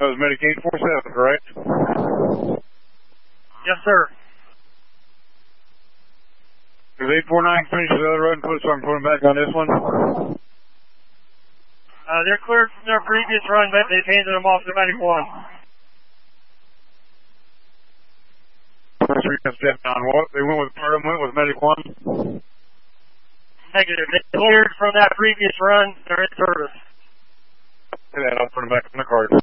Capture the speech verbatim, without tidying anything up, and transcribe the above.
was Medic eight four seven, correct? Yes, sir. Does eight four nine finish the other run, so I'm putting back on this one? Uh, they're cleared from their previous run, but they've handed them off to Medic one. First we can step down. What? They went with part of them went with Medic one? Negative. They cleared from that previous run. They're in service. Okay, then I'll put them back on the card.